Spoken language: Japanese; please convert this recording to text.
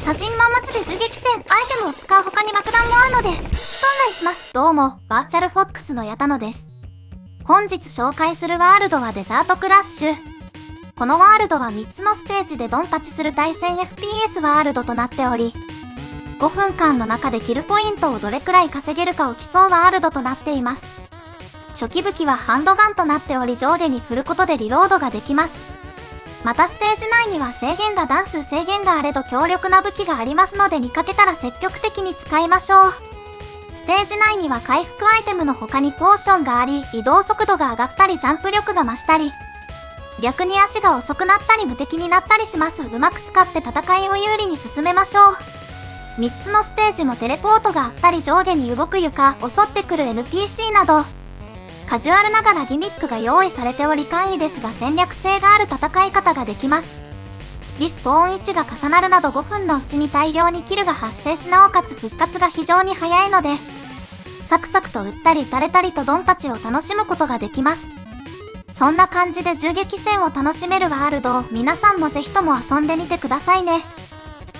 写真マン町で銃撃戦、アイテムを使う他に爆弾もあるので、案内します。どうも、バーチャルフォックスの矢田野です。本日紹介するワールドはデザートクラッシュ。このワールドは3つのステージでドンパチする対戦 FPS ワールドとなっており、5分間の中でキルポイントをどれくらい稼げるかを競うワールドとなっています。初期武器はハンドガンとなっており上下に振ることでリロードができます。またステージ内には制限が段数制限があれど強力な武器がありますので見かけたら積極的に使いましょう。ステージ内には回復アイテムの他にポーションがあり、移動速度が上がったりジャンプ力が増したり、逆に足が遅くなったり無敵になったりします。うまく使って戦いを有利に進めましょう。3つのステージもテレポートがあったり上下に動く床、襲ってくる NPC など、カジュアルながらギミックが用意されており簡易ですが戦略性がある戦い方ができます。リスポーン位置が重なるなど5分のうちに大量にキルが発生しなおかつ復活が非常に早いので、サクサクと撃ったり撃たれたりとドンパチを楽しむことができます。そんな感じで銃撃戦を楽しめるワールドを皆さんもぜひとも遊んでみてくださいね。